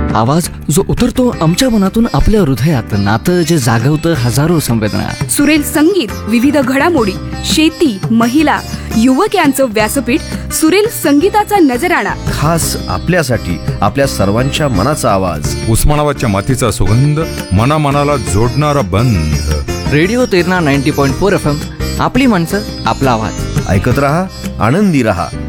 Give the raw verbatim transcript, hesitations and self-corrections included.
आवाज जो उतरतो आमच्या मनातून आपल्या हृदयात, नातं जे जागवतं हजारो संवेदना. सुरेल संगीत, विविध घडामोडी, शेती, महिला, युवक यांचं व्यासपीठ. सुरेल संगीताचा नजराणा खास आपल्यासाठी, आपल्या सर्वांच्या मनाचा आवाज. उस्मानाबादच्या मातीचा सुगंध, मना मनाला जोडणारा बंध. Radio Terna ninety point four F M, आपली माणसं, आपला आवाज. ऐकत रहा, आनंदी रहा.